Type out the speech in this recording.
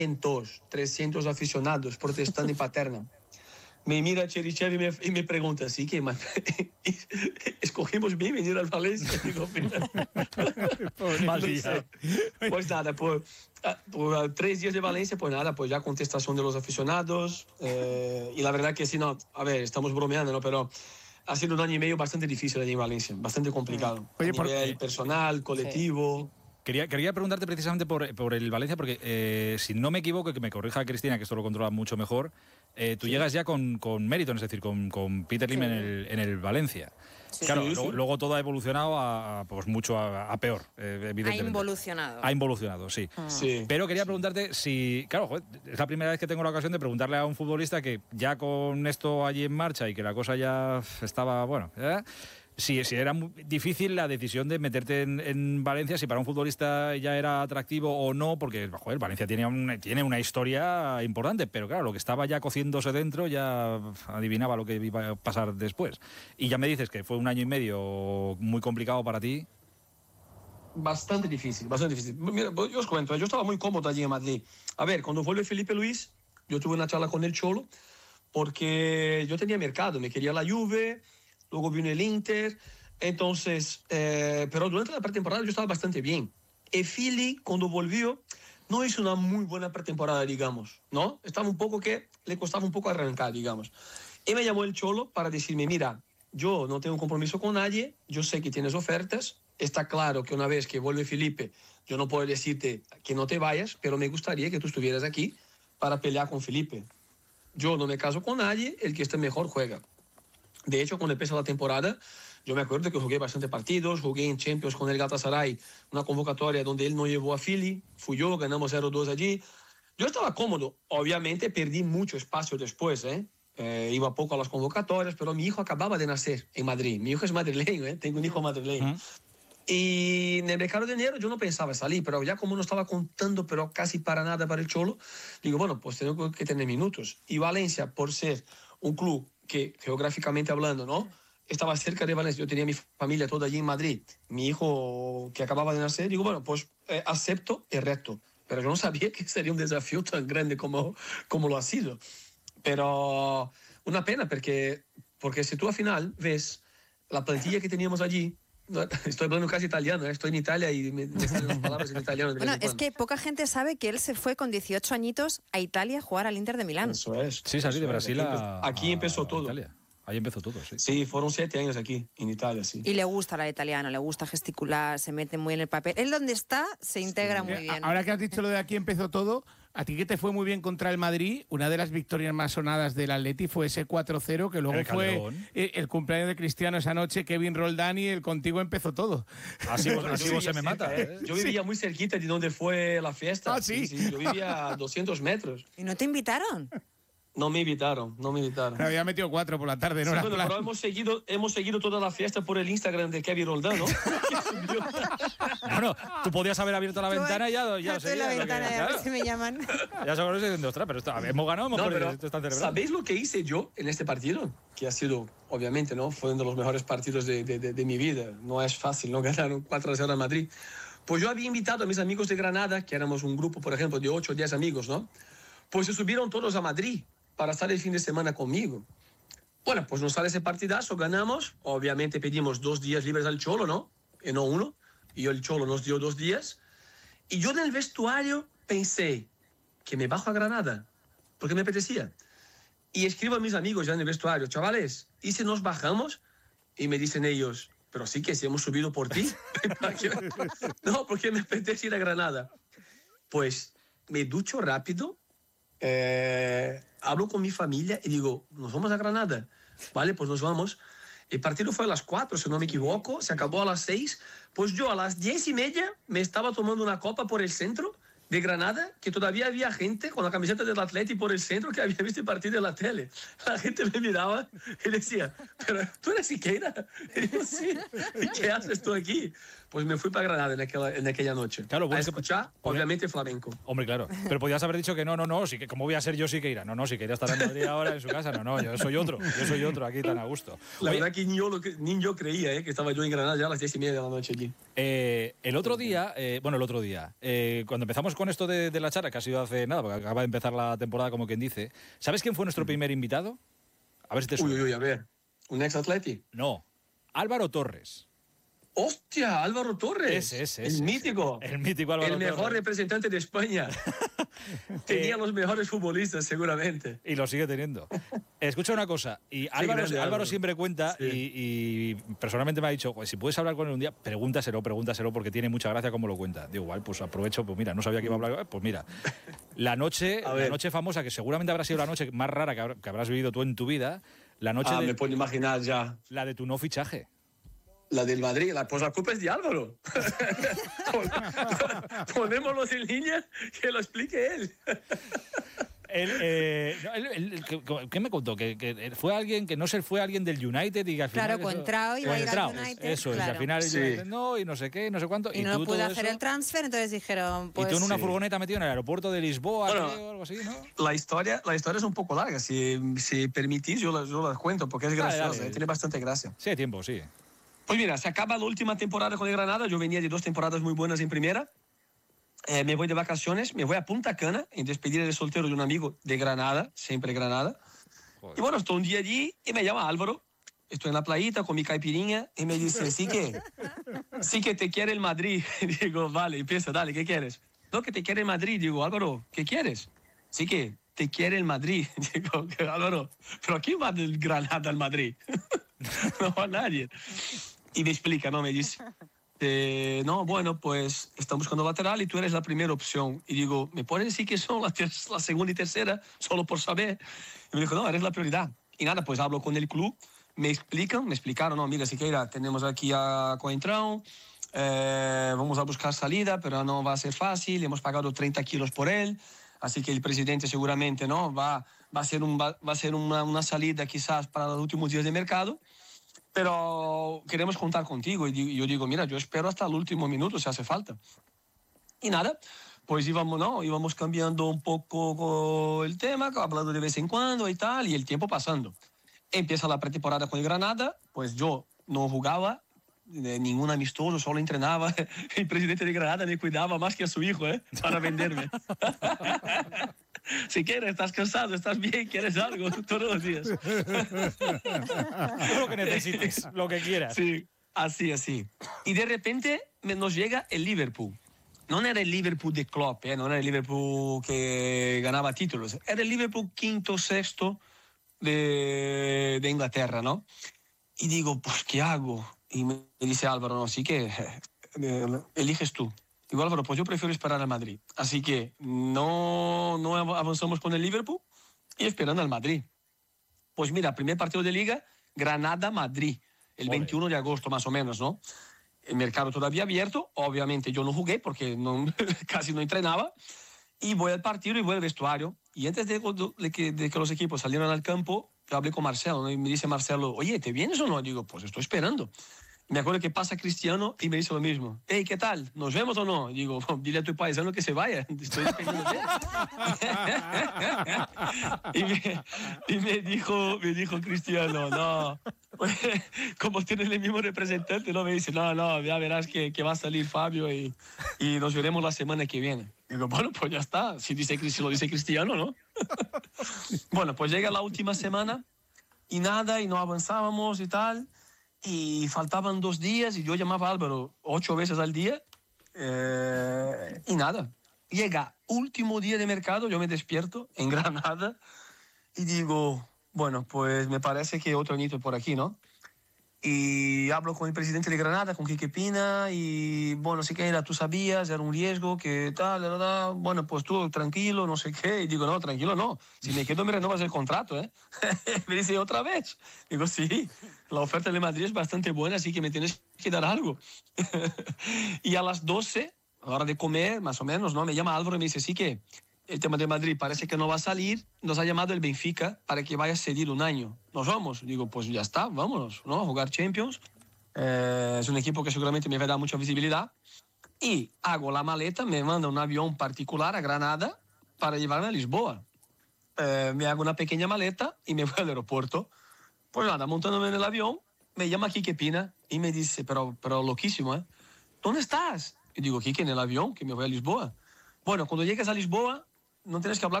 300 aficionados protestando en Paterna. Me mira Cherichev y me pregunta, ¿sí que escogimos bien venir al Valencia? Digo, Mal día. Pues nada, por 3 días de Valencia, pues nada, pues ya contestación de los aficionados. Y la verdad que sí, no, a ver, estamos bromeando, ¿no? Pero ha sido un año y medio bastante difícil allí en Valencia, bastante complicado. Oye, a nivel personal, colectivo. Sí. Quería preguntarte precisamente por el Valencia, porque si no me equivoco, y que me corrija Cristina, que esto lo controla mucho mejor, tú llegas ya con mérito, es decir, con Peter Lim en el Valencia. Sí. Claro, luego todo ha evolucionado pues mucho a peor, evidentemente. Ha involucionado, sí. Sí. Pero quería preguntarte si, claro, joder, es la primera vez que tengo la ocasión de preguntarle a un futbolista que ya con esto allí en marcha y que la cosa ya estaba, bueno, si era muy difícil la decisión de meterte en Valencia, si para un futbolista ya era atractivo o no, porque joder, Valencia tiene una historia importante, pero claro, lo que estaba ya cociéndose dentro ya adivinaba lo que iba a pasar después. Y ya me dices que fue un año y medio muy complicado para ti. Bastante difícil, bastante difícil. Mira, yo os cuento, yo estaba muy cómodo allí en Madrid. A ver, cuando vuelve Felipe Luis, yo tuve una charla con el Cholo, porque yo tenía mercado, me quería la Juve, luego vino el Inter, entonces, pero durante la pretemporada yo estaba bastante bien. Y Philly, cuando volvió, no hizo una muy buena pretemporada, digamos, ¿no? Estaba un poco que le costaba un poco arrancar, digamos. Y me llamó el Cholo para decirme, mira, yo no tengo compromiso con nadie, yo sé que tienes ofertas, está claro que una vez que vuelve Felipe, yo no puedo decirte que no te vayas, pero me gustaría que tú estuvieras aquí para pelear con Felipe. Yo no me caso con nadie, el que esté mejor juega. De hecho, cuando empezó la temporada, yo me acuerdo que jugué bastante partidos, jugué en Champions con el Galatasaray, una convocatoria donde él no llevó a Philly, fui yo, ganamos 0-2 allí. Yo estaba cómodo, obviamente perdí mucho espacio después, iba poco a las convocatorias, pero mi hijo acababa de nacer en Madrid. Mi hijo es madrileño, tengo un hijo madrileño. Y en el mercado de enero yo no pensaba salir, pero ya como no estaba contando, pero casi para nada para el Cholo, digo, bueno, pues tengo que tener minutos. Y Valencia, por ser un club que geográficamente hablando, ¿no?, estaba cerca de Valencia, yo tenía mi familia toda allí en Madrid, mi hijo que acababa de nacer, digo, bueno, pues acepto el reto. Pero yo no sabía que sería un desafío tan grande como lo ha sido. Pero una pena, porque si tú al final ves la plantilla que teníamos allí, estoy hablando casi italiano, estoy en Italia y me salen las palabras en italiano. Bueno, es que poca gente sabe que él se fue con 18 añitos a Italia a jugar al Inter de Milán. Eso es. Sí, salí de Brasil aquí empezó todo. Italia. Ahí empezó todo, sí. Sí, fueron 7 años aquí, en Italia, sí. Y le gusta la italiano, le gusta gesticular, se mete muy en el papel. Él donde está se integra muy bien. Ahora que has dicho lo de aquí empezó todo, a ti que te fue muy bien contra el Madrid, una de las victorias más sonadas del Atleti fue ese 4-0, que luego fue el cumpleaños de Cristiano esa noche, Kevin Roldán, y el contigo empezó todo. Así vos se me mata. Yo vivía muy cerquita de donde fue la fiesta. Ah, ¿sí? Yo vivía a 200 metros. ¿Y no te invitaron? No me invitaron. Me había metido 4 por la tarde, ¿no? Sí, bueno, pero hemos seguido toda la fiesta por el Instagram de Kevin Roldán, ¿no? Bueno, tú podías haber abierto la ventana y ya lo sé. la ventana y a ver si me llaman. Ya se conoce diciendo, ostras, pero hemos ganado, hemos perdido, esto están celebrando. ¿Sabéis lo que hice yo en este partido? Que ha sido, obviamente, ¿no?, fue uno de los mejores partidos de mi vida. No es fácil, ¿no?, ganar un 4-0 en Madrid. Pues yo había invitado a mis amigos de Granada, que éramos un grupo, por ejemplo, de 8 o 10 amigos, ¿no? Pues se subieron todos a Madrid para estar el fin de semana conmigo. Bueno, pues nos sale ese partidazo, ganamos. Obviamente pedimos 2 días libres al Cholo, ¿no? Y no 1. Y el Cholo nos dio 2 días. Y yo en el vestuario pensé que me bajo a Granada, porque me apetecía. Y escribo a mis amigos ya en el vestuario, chavales, ¿y si nos bajamos? Y me dicen ellos, pero sí que si hemos subido por ti. No, porque me apetece ir a Granada. Pues me ducho rápido, hablo con mi familia y digo, ¿nos vamos a Granada? Vale, pues nos vamos. El partido fue a las 4, si no me equivoco, se acabó a las 6. Pues yo a las 10:30 me estaba tomando una copa por el centro de Granada, que todavía había gente con la camiseta del Atleti por el centro que había visto el partido en la tele. La gente me miraba y decía, pero tú eres Siqueira. Y digo, sí, ¿y qué haces tú aquí? Pues me fui para Granada en aquella noche. Claro, bueno, a escuchar, obviamente, flamenco. Hombre, claro. Pero podías haber dicho que no, sí, que ¿cómo voy a ser yo Siqueira? No, Siqueira estará en Madrid ahora en su casa. No, yo soy otro aquí tan a gusto. La verdad que ni yo creía que estaba yo en Granada ya a las 10:30 de la noche allí. El otro día, cuando empezamos con esto de la charla, que ha sido hace nada, porque acaba de empezar la temporada, como quien dice. ¿Sabes quién fue nuestro primer invitado? A ver si te suena. Uy, a ver. ¿Un ex-atleti? No, Álvaro Torres. ¡Hostia! Álvaro Torres. Ese. El mítico. El mítico Álvaro Torres. El mejor representante de España. Tenía los mejores futbolistas, seguramente. Y lo sigue teniendo. Escucha una cosa. Y Álvaro siempre cuenta, y personalmente me ha dicho, pues, si puedes hablar con él un día, pregúntaselo, porque tiene mucha gracia como lo cuenta. Digo, igual, pues aprovecho, pues mira, no sabía que iba a hablar. Pues mira, la noche famosa, que seguramente habrá sido la noche más rara que habrás vivido tú en tu vida, la noche me puedo imaginar ya. La de tu no fichaje. La del Madrid, pues la culpa es de Álvaro. Ponémoslo en línea, que lo explique él. ¿Qué me contó? Que fue alguien que no se fue alguien del United y que al final. Claro, Contrao iba a ir al United. Eso, claro. Y al final United no, y no sé qué, no sé cuánto. Y no pudo hacer el transfer, entonces dijeron. Pues, y tú en una furgoneta metido en el aeropuerto de Lisboa, o algo así, ¿no? La historia es un poco larga. Si permitís, yo la cuento porque es graciosa, tiene bastante gracia. Sí, hay tiempo, sí. Pues mira, se acaba la última temporada con el Granada. Yo venía de 2 temporadas muy buenas en primera. Me voy de vacaciones, me voy a Punta Cana en despedida de soltero de un amigo de Granada, siempre Granada. Joder. Y bueno, estoy un día allí y me llama Álvaro. Estoy en la playita con mi caipirinha y me dice, sí que te quiere el Madrid. Digo, vale, empieza, dale, ¿qué quieres? No, que te quiere el Madrid. Digo, Álvaro, ¿qué quieres? Sí que te quiere el Madrid. Digo, Álvaro, ¿pero a quién va del Granada al Madrid? No va nadie. Y me explica, ¿no? Me dice, no, bueno, pues estamos buscando lateral y tú eres la primera opción. Y digo, ¿me puedes decir que son la segunda y tercera? Solo por saber. Y me dijo, no, eres la prioridad. Y nada, pues hablo con el club, me explicaron, no, mira, Siqueira, tenemos aquí a Coentrão, vamos a buscar salida, pero no va a ser fácil, hemos pagado 30 kilos por él, así que el presidente seguramente no va a ser una salida quizás para los últimos días de mercado. Pero queremos contar contigo. Y yo digo, mira, yo espero hasta el último minuto si hace falta. Y nada, pues íbamos cambiando un poco el tema, hablando de vez en cuando y tal, y el tiempo pasando. Empieza la pretemporada con el Granada, pues yo no jugaba ningún amistoso, solo entrenaba. El presidente de Granada me cuidaba más que a su hijo, para venderme. Si quieres, estás cansado, estás bien, quieres algo todos los días. Lo que necesites, lo que quieras. Sí, así. Y de repente nos llega el Liverpool. No era el Liverpool de Klopp, no era el Liverpool que ganaba títulos. Era el Liverpool quinto, sexto de Inglaterra, ¿no? Y digo, pues, ¿qué hago? Y me dice Álvaro, no, sí que eliges tú. Digo, Álvaro, pues yo prefiero esperar al Madrid. Así que no avanzamos con el Liverpool y esperando al Madrid. Pues mira, primer partido de Liga, Granada-Madrid, el 21 de agosto más o menos, ¿no? El mercado todavía abierto. Obviamente yo no jugué porque casi no entrenaba. Y voy al partido y voy al vestuario. Y antes de que los equipos salieran al campo, yo hablé con Marcelo, ¿no? Y me dice Marcelo, oye, ¿te vienes o no? Digo, pues estoy esperando. Me acuerdo que pasa Cristiano y me dice lo mismo. Hey, ¿qué tal? ¿Nos vemos o no? Digo, dile a tu paisano que se vaya. Estoy dependiendo de él. y me dijo Cristiano, no. Como tienes el mismo representante, ¿no? Me dice, no, ya verás que va a salir Fabio y nos veremos la semana que viene. Digo, bueno, pues ya está. Si lo dice Cristiano, ¿no? Bueno, pues llega la última semana y nada, y no avanzábamos y tal. Y faltaban 2 días y yo llamaba a Álvaro 8 veces al día y nada. Llega último día de mercado, yo me despierto en Granada y digo, bueno, pues me parece que otro añito por aquí, ¿no? Y hablo con el presidente de Granada, con Quique Pina, y bueno, sí que era, tú sabías, era un riesgo, que tal, bueno, pues tú tranquilo, no sé qué. Y digo, no, tranquilo no, si me quedo me renovas el contrato, ¿eh? Me dice, ¿otra vez? Digo, sí, la oferta de Madrid es bastante buena, así que me tienes que dar algo. Y a las 12, a la hora de comer, más o menos, ¿no? Me llama Álvaro y me dice, sí que el tema de Madrid parece que no va a salir, nos ha llamado el Benfica para que vaya a cedir 1 año. ¿Nos vamos? Digo, pues ya está, vámonos, ¿no? A jugar Champions. Es un equipo que seguramente me va a dar mucha visibilidad. Y hago la maleta, me manda un avión particular a Granada para llevarme a Lisboa. Me hago una pequeña maleta y me voy al aeropuerto. Pues nada, montándome en el avión, me llama Quique Pina y me dice, pero loquísimo, ¿eh? ¿Dónde estás? Y digo, Quique, en el avión, que me voy a Lisboa. bueno, cuando llegues a Lisboa, no tienes que hablar